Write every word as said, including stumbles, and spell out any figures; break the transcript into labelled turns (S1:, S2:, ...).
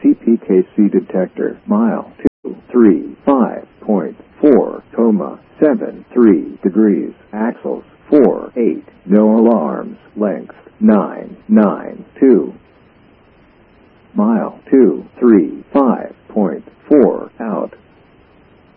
S1: C P K C detector. Mile two three five point four, coma seven three degrees. Axles four eight. No alarms. Length nine nine two. Mile two three five point four out.